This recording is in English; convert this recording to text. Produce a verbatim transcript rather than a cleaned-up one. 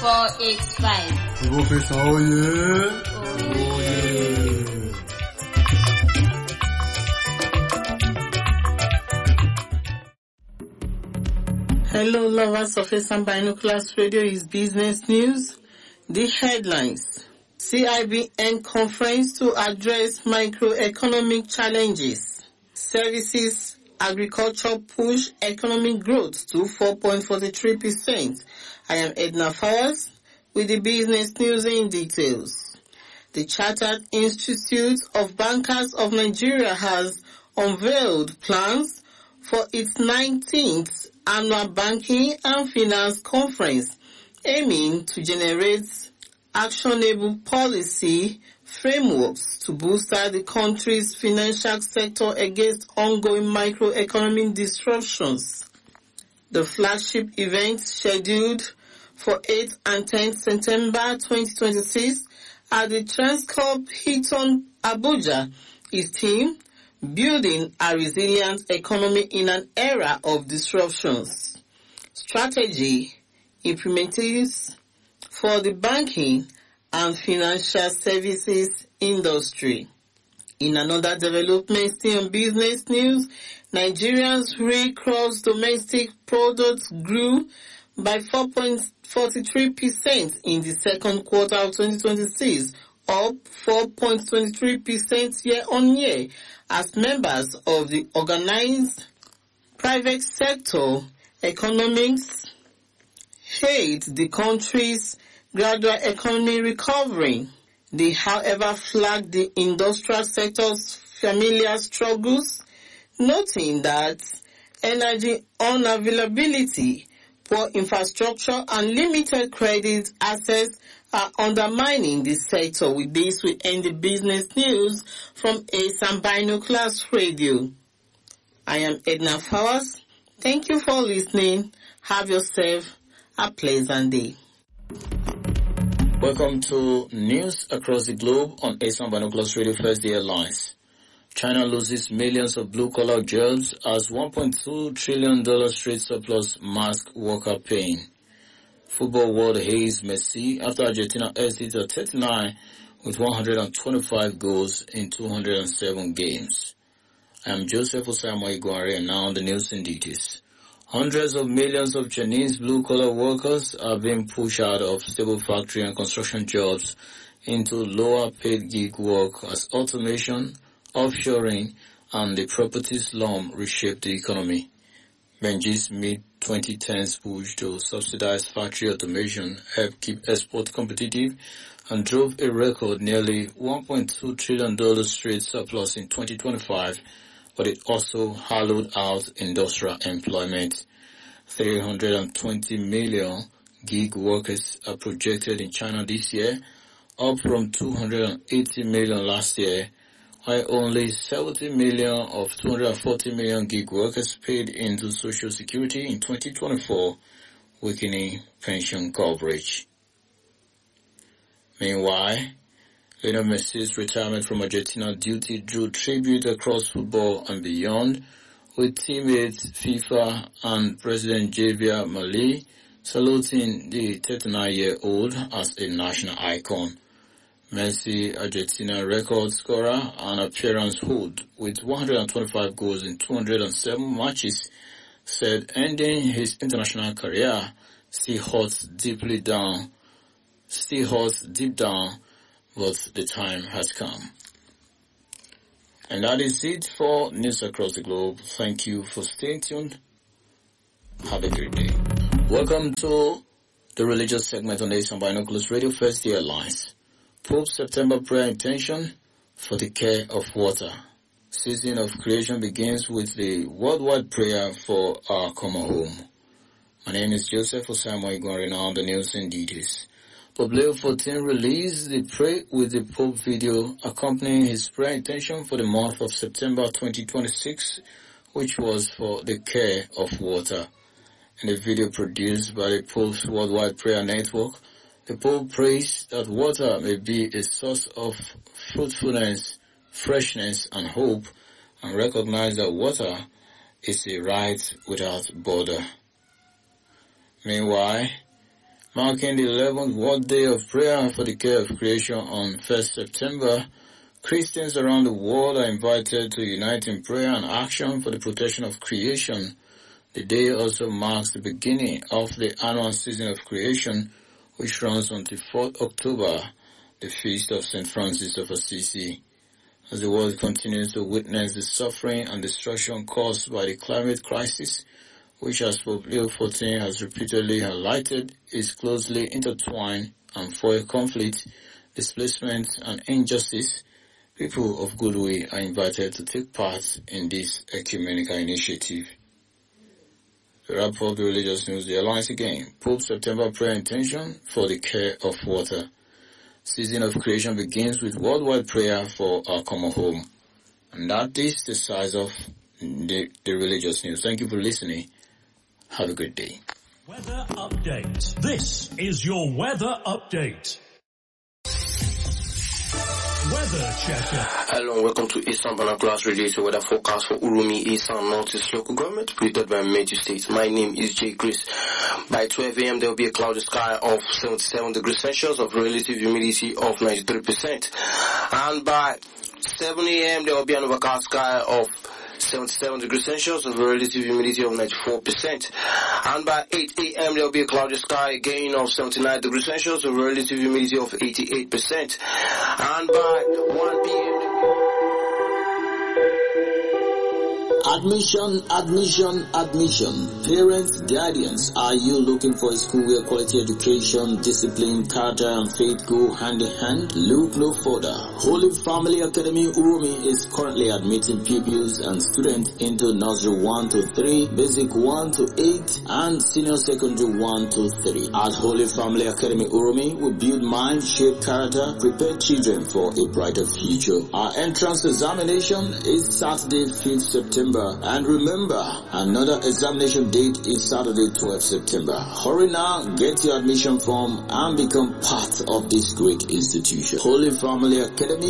four eight five. Ìwọ fẹ́ san oyè. Oyè. Hello, lovers of Esan Binoculars Radio is business news. The headlines. C I B N conference to address microeconomic challenges. Services, agriculture push economic growth to four point four three percent. I am Edna Fowers with the business news in details. The Chartered Institute of Bankers of Nigeria has unveiled plans for its nineteenth annual banking and finance conference, aiming to generate actionable policy frameworks to bolster the country's financial sector against ongoing microeconomic disruptions. The flagship event, scheduled for eighth and tenth September twenty twenty-six at the Transcorp Hilton Abuja, is themed Building a Resilient Economy in an Era of Disruptions. Strategy implemented for the banking and financial services industry. In another development still on business news, Nigeria's real gross domestic product grew by four point four three percent in the second quarter of twenty twenty-six, up four point two three percent year-on-year, as members of the organized private sector economics hailed the country's gradual economy recovery. They, however, flagged the industrial sector's familiar struggles, noting that energy unavailability, poor infrastructure, and limited credit access are undermining the sector. With this, we end the business news from Esan Binoculars Radio. I am Edna Fowers. Thank you for listening. Have yourself a pleasant day. Welcome to News Across the Globe on Esan Binoculars Radio First Day Headlines. China loses millions of blue-collar jobs as one point two trillion dollars trade surplus mask worker pain. Football world hails Messi after Argentina exits at thirty-nine with one hundred twenty-five goals in two hundred seven games. I am Joseph Osama Iguare, and now on the news in details. Hundreds of millions of Chinese blue-collar workers are being pushed out of stable factory and construction jobs into lower-paid gig work as automation, offshoring, and the property slum reshape the economy. Benji's mid twenty tens push to subsidize factory automation helped keep export competitive and drove a record nearly one point two trillion dollars trade surplus in twenty twenty-five, but it also hollowed out industrial employment. three hundred twenty million gig workers are projected in China this year, up from two hundred eighty million last year, while only seventy million of two hundred forty million gig workers paid into Social Security in twenty twenty-four, weakening pension coverage. Meanwhile, Lionel Messi's retirement from Argentina duty drew tribute across football and beyond, with teammates FIFA and President Javier Milei saluting the thirty-nine-year-old as a national icon. Messi, Argentina record scorer and appearance hold with one hundred twenty-five goals in two hundred seven matches, said ending his international career still hurts deeply down, still hurts deep down, but the time has come. And that is it for News Across the Globe. Thank you for staying tuned. Have a great day. Welcome to the religious segment on the Esan Binoculars Radio First Day Headlines. Pope's September prayer intention for the care of water. Season of creation begins with the worldwide prayer for our common home. My name is Joseph Osama Iguare, now on the news in details. Pope Leo the fourteenth released the Pray with the Pope video accompanying his prayer intention for the month of September twenty twenty-six, which was for the care of water. In the video produced by the Pope's Worldwide Prayer Network, the Pope prays that water may be a source of fruitfulness, freshness, and hope, and recognize that water is a right without border. Meanwhile, Marking the eleventh World Day of Prayer for the Care of Creation on first September, Christians around the world are invited to unite in prayer and action for the protection of creation. The day also marks the beginning of the annual season of creation, which runs until fourth October, the feast of Saint Francis of Assisi. As the world continues to witness the suffering and destruction caused by the climate crisis, which as Pope Leo the fourteenth has repeatedly highlighted, is closely intertwined and foil conflict, displacement, and injustice, people of goodwill are invited to take part in this ecumenical initiative. To wrap up the religious news, the Alliance again, Pope's September prayer intention for the care of water. Season of creation begins with worldwide prayer for our common home. And that is the size of the, the religious news. Thank you for listening. Have a good day. Weather update. This is your weather update. Weather checker. Hello and welcome to Eastern Binoculars Radio, the weather forecast for Urumi, Eastern Northeast local government, predicted by major states. My name is Jay Chris. By twelve a.m. there will be a cloudy sky of seventy-seven degrees Celsius of relative humidity of ninety-three percent. And by seven a.m. there will be an overcast sky of seventy-seven degrees Celsius of relative humidity of ninety-four percent. And by eight a.m. there will be a cloudy sky again of seventy-nine degrees Celsius of relative humidity of eighty-eight percent. And by one p.m. Admission, admission, admission. Parents, guardians, are you looking for a school where quality education, discipline, character, and faith go hand in hand? Look no further. Holy Family Academy Urumi is currently admitting pupils and students into nursery one to three, basic one to eight, and senior secondary one to three. At Holy Family Academy Urumi, we build mind, shape character, prepare children for a brighter future. Our entrance examination is Saturday, fifth September. And remember, another examination date is Saturday, twelfth September. Hurry now, get your admission form and become part of this great institution. Holy Family Academy